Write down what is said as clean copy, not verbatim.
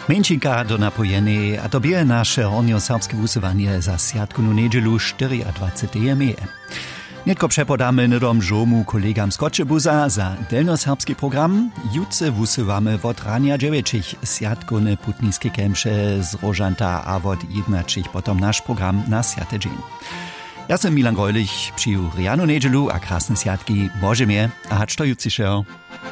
Męčinka do napojenej, a to bie nasze hornio-serbskie wusywanie za sjatkuну nedźelu 24. meje. Netko przepodamy nydom żomu kolegam z Kotchebuza za delnoserbski program. Jutce wusywamy wot rania 9 sjatkuny putniskie kemsze z Rożanta a wot 11 potom nasz program na sjate dzień. Ja sam Milan Greulich, přiju Rianu nedźelu a krasne sjatki, Boże mnie, a hač to jutcišeho.